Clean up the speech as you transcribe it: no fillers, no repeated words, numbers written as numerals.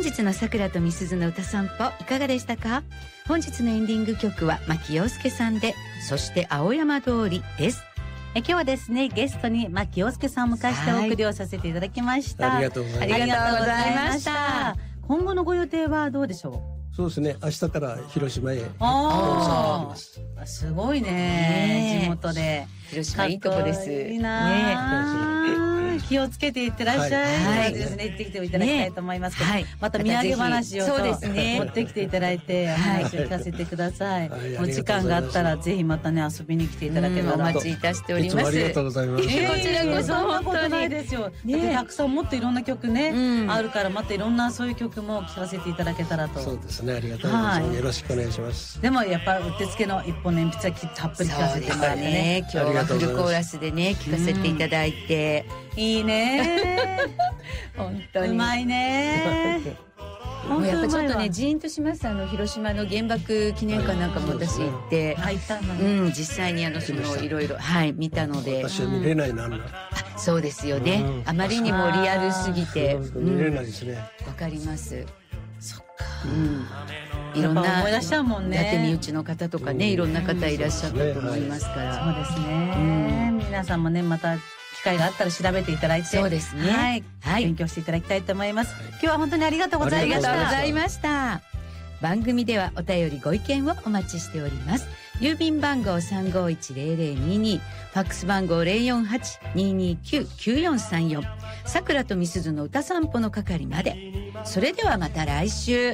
日のさくらとみすずの歌散歩いかがでしたか？本日のエンディング曲は牧陽介さんでそして青山通りです。 今日はですねゲストに牧陽介さんを迎えしてお送りをさせていただきました、 ありがとうございます。ありがとうございました。 今後のご予定はどうでしょう？ そうですね、明日から広島へすごいね、地元で広島いいとこです。 いいな、気をつけていってらっしゃい。はいですね、行ってきていただきたいと思いますけど、また土産話を持ってきていただいて話を聞かせてください。お時間があったらぜひまたね遊びに来ていただけたらお待ちいたしております。 ありがとうございます。 こちらこそそんなことないですよ。だってたくさんもっといろんな曲ねあるから、またいろんなそういう曲も聴かせていただけたらと。 そうですね、ありがとうございます。よろしくお願いします。 でもやっぱうってつけの一本鉛筆はたっぷり聴かせてもらってね。 今日はフルコーラスでね聴かせていただいて、 いいね本当にうまいねもうやっぱちょっとねジーンとします。広島の原爆記念館なんかも私行って、 行ったの、 実際にそのいろいろ見たので、 私は見れないな、 そうですよね、あまりにもリアルすぎて見れないですね。 わかります。 そっか、 いろんな思い出しちゃうもんね。 だって身内の方とかね、いろんな方いらっしゃったと思いますから、 そうですね、皆さんもねまた機会があったら調べていただいて、 そうですね、 勉強していただきたいと思います。今日は本当にありがとうございました。 ありがとうございました。番組ではお便りご意見をお待ちしております。郵便番号 3510022、ファックス番号 048-229-9434、さくらとみすずの歌散歩の係まで。それではまた来週。